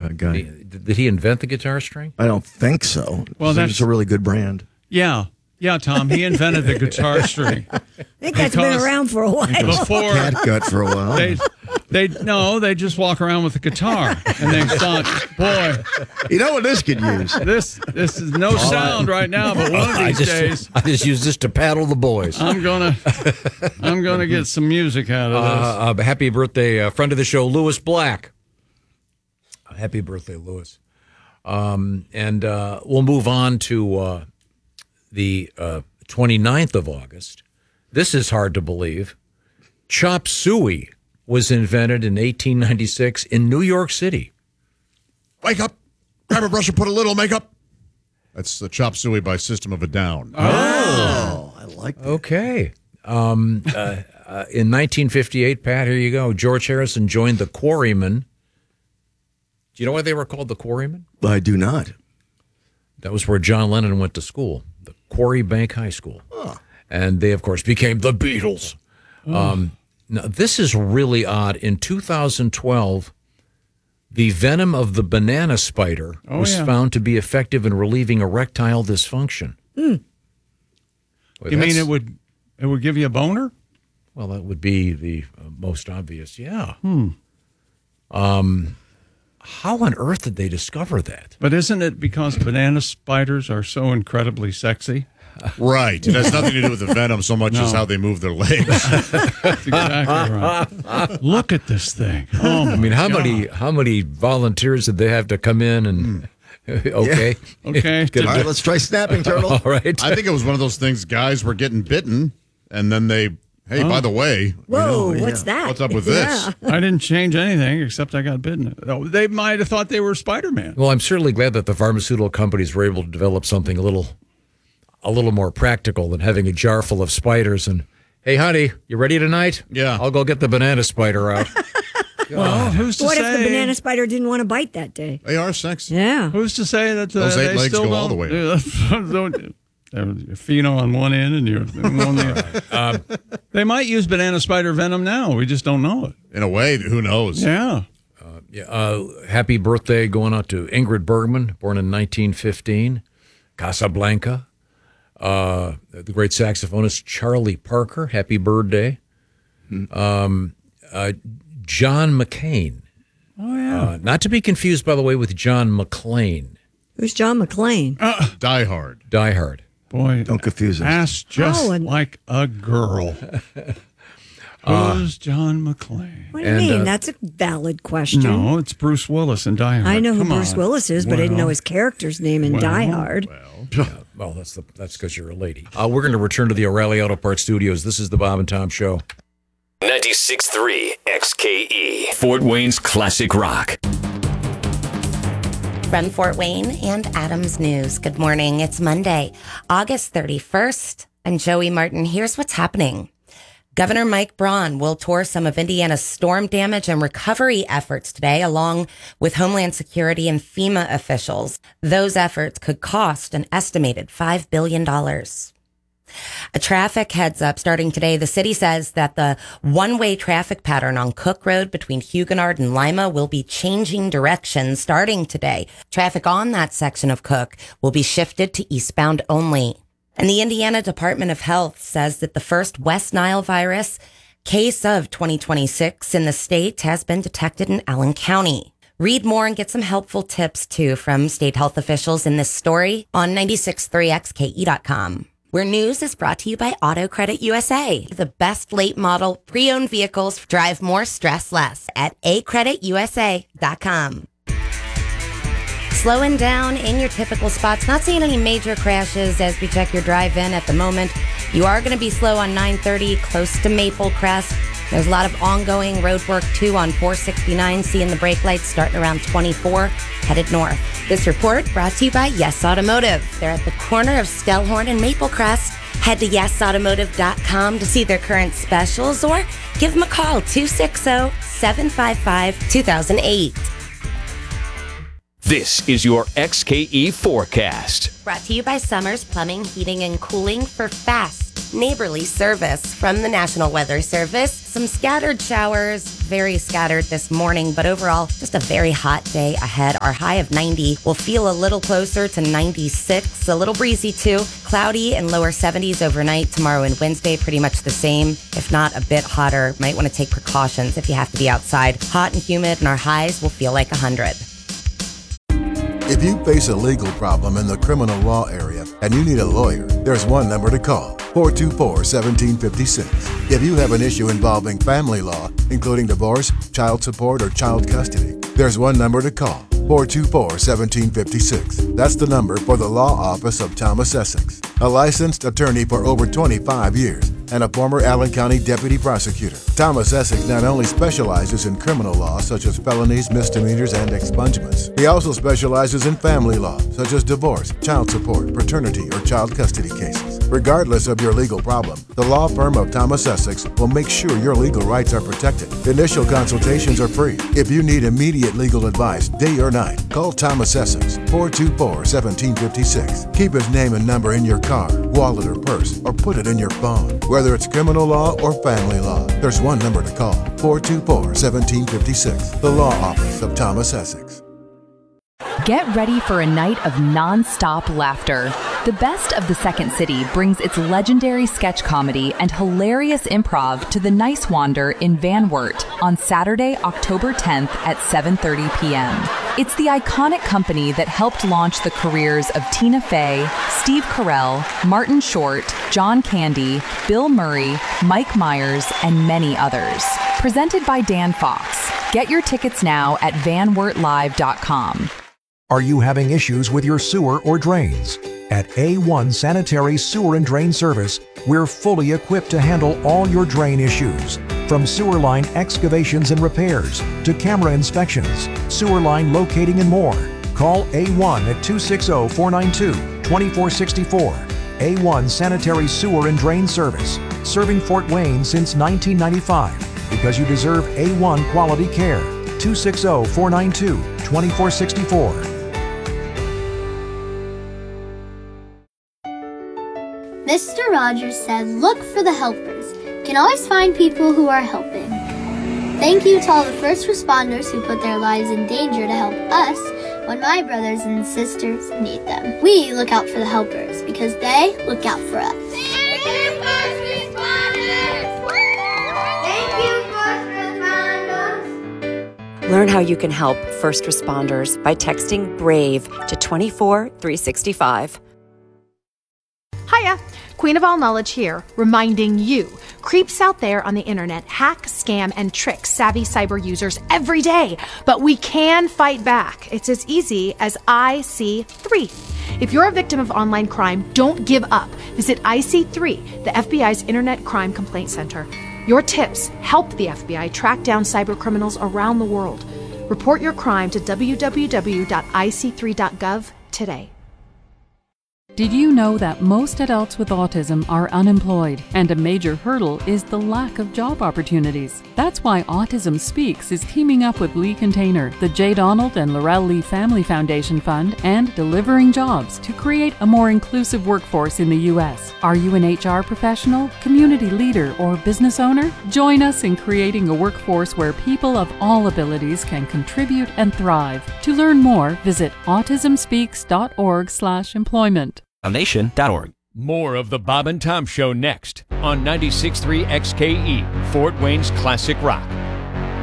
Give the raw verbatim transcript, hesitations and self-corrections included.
uh, guy. Did, did he invent the guitar string? I don't think so. Well, So that's it's a really good brand. Yeah. Yeah, Tom, he invented the guitar string. I think that's been Because around for a while. Before Catgut for a while. they, they no, they just walk around with a guitar, and they thought, boy, You know what this could use? this this is no sound right now, but one of I these just, days I just use this to paddle the boys. I'm gonna I'm gonna get some music out of this. Uh, uh, happy birthday, uh, friend of the show, Lewis Black. Happy birthday, Lewis. Um, and uh, we'll move on to uh, the uh, twenty-ninth of August. This is hard to believe. Chop suey was invented in eighteen ninety-six in New York City. Wake up, grab a brush and put a little makeup. That's the Chop Suey by System of a Down. Oh, I like that. Okay. Um, uh, uh, in nineteen fifty-eight, Pat, here you go. George Harrison joined the Quarrymen. Do you know why they were called the Quarrymen? I do not. That was where John Lennon went to school, the Quarry Bank High School. Oh. And they, of course, became the Beatles. Oh. Um, now, this is really odd. In two thousand twelve, the venom of the banana spider Oh, was yeah. found to be effective in relieving erectile dysfunction. Mm. Well, You mean that's- it would it would give you a boner? Well, that would be the uh, most obvious, yeah. Hmm. Um, how on earth did they discover that? But isn't it because banana spiders are so incredibly sexy? Right. It has nothing to do with the venom so much No. as how they move their legs. That's exactly right. Look at this thing. Oh, my I mean, how God. many how many volunteers did they have to come in and? Okay, Okay. Good. All right, let's try snapping turtle. All right. I think it was one of those things guys were getting bitten, and then they, hey, by the way, Whoa, know, what's that? what's up with this? Yeah. I didn't change anything except I got bitten. Oh, they might have thought they were Spider-Man. Well, I'm certainly glad that the pharmaceutical companies were able to develop something a little, a little more practical than having a jar full of spiders and, hey, honey, you ready tonight? Yeah. I'll go get the banana spider out. Well, who's to What say? if the banana spider didn't want to bite that day? They are sexy. Yeah. Who's to say that uh, Those eight they legs still go all don't- the way don't- Your pheno on one end and your on the Um, They might use banana spider venom now. We just don't know it. In a way, who knows? Yeah. yeah, uh, happy birthday going out to Ingrid Bergman, born in nineteen fifteen, Casablanca. Uh, the great saxophonist Charlie Parker, happy birthday. Um, uh, John McCain. Oh, yeah. Uh, not to be confused, by the way, with John McClane. Who's John McClane? Die Hard. Die Hard. Boy, Don't confuse us. ass just Oh, and- like a girl. Who's John McClane? What do you And, mean? uh, That's a valid question. No, it's Bruce Willis in Die Hard. I know who Come Bruce on. Willis is, but I didn't know his character's name in Well, Die Hard. Yeah, well, that's the that's because you're a lady. Uh, we're going to return to the O'Reilly Auto Parts Studios. This is the Bob and Tom Show. ninety-six point three X K E, Fort Wayne's classic rock. From Fort Wayne and Adams News, good morning. It's Monday, August thirty-first. I'm Joey Martin. Here's what's happening. Governor Mike Braun will tour some of Indiana's storm damage and recovery efforts today, along with Homeland Security and FEMA officials. Those efforts could cost an estimated five billion dollars. A traffic heads up starting today. The city says that the one-way traffic pattern on Cook Road between Huguenard and Lima will be changing directions starting today. Traffic on that section of Cook will be shifted to eastbound only. And the Indiana Department of Health says that the first West Nile virus case of twenty twenty-six in the state has been detected in Allen County. Read more and get some helpful tips, too, from state health officials in this story on ninety-six point three X K E dot com. Where news is brought to you by Auto Credit U S A. The best late model pre-owned vehicles drive more, stress less at a credit u s a dot com. Slowing down in your typical spots. Not seeing any major crashes as we check your drive-in at the moment. You are going to be slow on nine thirty close to Maple Crest. There's a lot of ongoing road work, too, on four sixty-nine, seeing the brake lights starting around twenty-four, headed north. This report brought to you by Yes Automotive. They're at the corner of Stellhorn and Maple Crest. Head to yes automotive dot com to see their current specials or give them a call, two six zero, seven five five, two thousand eight. This is your X K E forecast. Brought to you by Summers Plumbing, Heating, and Cooling for fast, neighborly service from the National Weather Service. Some scattered showers, very scattered this morning, but overall, just a very hot day ahead. Our high of ninety will feel a little closer to ninety-six, a little breezy too. Cloudy and lower seventies overnight. Tomorrow and Wednesday, pretty much the same, if not a bit hotter. Might want to take precautions if you have to be outside. Hot and humid, and our highs will feel like one hundred. If you face a legal problem in the criminal law area and you need a lawyer, there's one number to call, four two four, one seven five six. If you have an issue involving family law, including divorce, child support, or child custody, there's one number to call, four two four, one seven five six. That's the number for the law office of Thomas Essex, a licensed attorney for over twenty-five years and a former Allen County deputy prosecutor. Thomas Essex not only specializes in criminal law such as felonies, misdemeanors, and expungements, he also specializes in family law such as divorce, child support, paternity, or child custody cases. Regardless of your legal problem, the law firm of Thomas Essex will make sure your legal rights are protected. Initial consultations are free. If you need immediate legal advice, day or night, call Thomas Essex, four two four, one seven five six. Keep his name and number in your car, wallet, or purse, or put it in your phone. Whether it's criminal law or family law, there's one number to call, four two four, one seven five six. The law office of Thomas Essex. Get ready for a night of non-stop laughter. The Best of the Second City brings its legendary sketch comedy and hilarious improv to the Nice Wander in Van Wert on Saturday, October tenth at seven thirty p.m. It's the iconic company that helped launch the careers of Tina Fey, Steve Carell, Martin Short, John Candy, Bill Murray, Mike Myers, and many others. Presented by Dan Fox. Get your tickets now at van wert live dot com. Are you having issues with your sewer or drains? At A one Sanitary Sewer and Drain Service, we're fully equipped to handle all your drain issues. From sewer line excavations and repairs to camera inspections, sewer line locating and more. Call A one at two six zero, four nine two, two four six four. A one Sanitary Sewer and Drain Service, serving Fort Wayne since nineteen ninety-five. Because you deserve A one quality care. two six zero, four nine two, two four six four. Mister Rogers said, look for the helpers. Can always find people who are helping. Thank you to all the first responders who put their lives in danger to help us when my brothers and sisters need them. We look out for the helpers because they look out for us. Thank you, first responders! Thank you, first responders! Learn how you can help first responders by texting BRAVE to two four three six five. Hiya, Queen of All Knowledge here, reminding you, creeps out there on the internet hack, scam, and trick savvy cyber users every day, but we can fight back. It's as easy as I C three. If you're a victim of online crime, don't give up. Visit I C three, the F B I's Internet Crime Complaint Center. Your tips help the F B I track down cyber criminals around the world. Report your crime to w w w dot i c three dot gov today. Did you know that most adults with autism are unemployed, and a major hurdle is the lack of job opportunities? That's why Autism Speaks is teaming up with Lee Container, the J. Donald and Laurel Lee Family Foundation Fund, and Delivering Jobs to create a more inclusive workforce in the U S. Are you an H R professional, community leader, or business owner? Join us in creating a workforce where people of all abilities can contribute and thrive. To learn more, visit autism speaks dot org slash employment. foundation dot org. More of the Bob and Tom Show next on ninety-six point three X K E, Fort Wayne's Classic Rock.